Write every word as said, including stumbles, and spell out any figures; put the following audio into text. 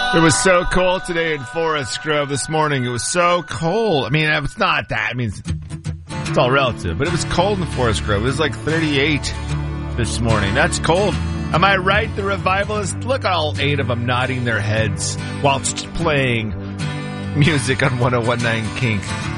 It was so cold today in Forest Grove this morning. It was so cold. I mean, it's not that. I mean, it's, it's all relative. But it was cold in Forest Grove. It was like thirty-eight this morning. That's cold. Am I right? The revivalists, look at all eight of them nodding their heads whilst playing music on one oh one point nine Kink.